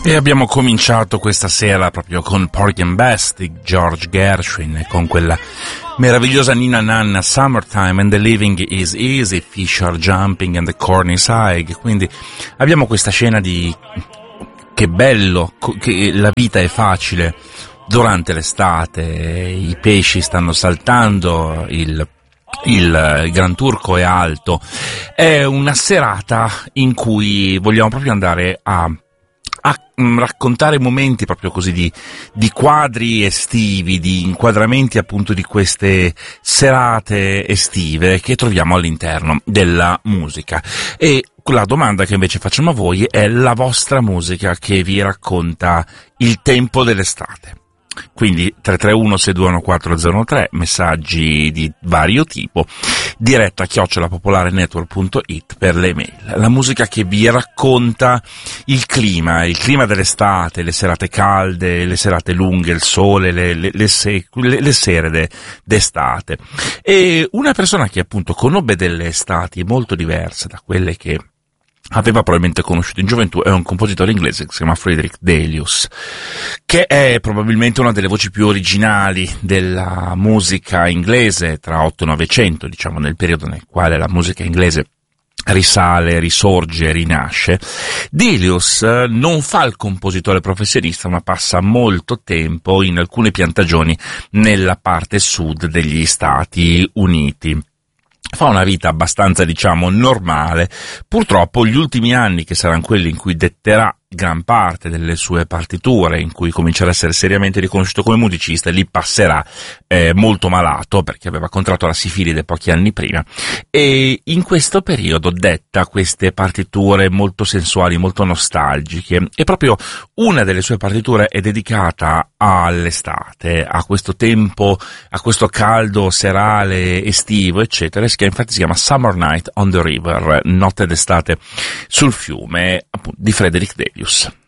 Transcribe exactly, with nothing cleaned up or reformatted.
E abbiamo cominciato questa sera proprio con Porgy and Bess di George Gershwin e con quella meravigliosa Nina Nanna, Summertime and the Living is Easy, Fish are Jumping and the Corn is High. Quindi abbiamo questa scena di che bello, che la vita è facile durante l'estate, i pesci stanno saltando, il Il Gran Turco è alto. È una serata in cui vogliamo proprio andare a a raccontare momenti proprio così di, di quadri estivi, di inquadramenti appunto di queste serate estive che troviamo all'interno della musica. E la domanda che invece facciamo a voi è la vostra musica che vi racconta il tempo dell'estate. Quindi tre tre uno sei due uno quattro zero tre, messaggi di vario tipo, diretta chiocciola popolarenetwork punto it per le mail. La musica che vi racconta il clima, il clima dell'estate, le serate calde, le serate lunghe, il sole, le, le, le, se, le, le sere de, d'estate. E una persona che appunto conobbe delle estati molto diverse da quelle che aveva probabilmente conosciuto in gioventù è un compositore inglese che si chiama Frederick Delius, che è probabilmente una delle voci più originali della musica inglese tra otto e novecento, diciamo nel periodo nel quale la musica inglese risale, risorge, rinasce. Delius non fa il compositore professionista, ma passa molto tempo in alcune piantagioni nella parte sud degli Stati Uniti. Fa una vita abbastanza, diciamo, normale. Purtroppo gli ultimi anni, che saranno quelli in cui detterà gran parte delle sue partiture, in cui comincerà a essere seriamente riconosciuto come musicista, li passerà eh, molto malato, perché aveva contratto la sifilide pochi anni prima, e in questo periodo detta queste partiture molto sensuali, molto nostalgiche, e proprio una delle sue partiture è dedicata all'estate, a questo tempo, a questo caldo serale estivo, eccetera, che infatti si chiama Summer Night on the River, notte d'estate sul fiume, appunto, di Frederick Delius.